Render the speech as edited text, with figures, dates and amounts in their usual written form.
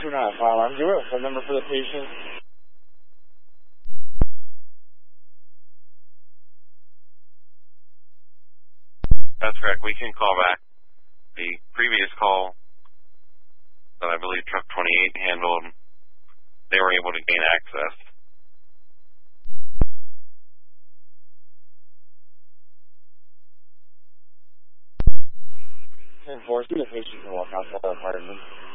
229, file alarm. Do you have a phone number for the patient? That's correct. We can call back. The previous call that I believe Truck 28 handled, they were able to gain access. Enforcing the patient can walk outside the apartment.